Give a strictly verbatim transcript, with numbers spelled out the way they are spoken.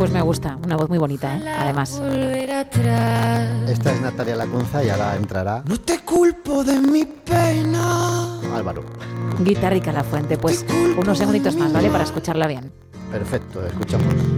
Pues me gusta, una voz muy bonita, ¿eh? Además. Esta es Natalia Lacunza y ahora entrará No te culpo de mi pena. Álvaro. Guitarrica La Fuente, pues unos segunditos más, ¿vale? Para escucharla bien. Perfecto, escuchamos.